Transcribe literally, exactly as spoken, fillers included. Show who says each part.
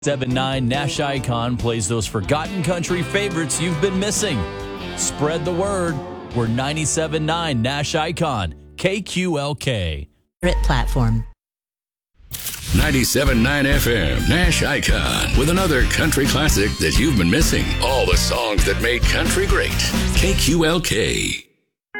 Speaker 1: seven nine Nash Icon plays those forgotten country favorites you've been missing. Spread the word. We're ninety-seven point nine Nash Icon, K Q L K.
Speaker 2: Platform.
Speaker 3: ninety-seven point nine F M, Nash Icon, with another country classic that you've been missing. All the songs that made country great. K Q L K.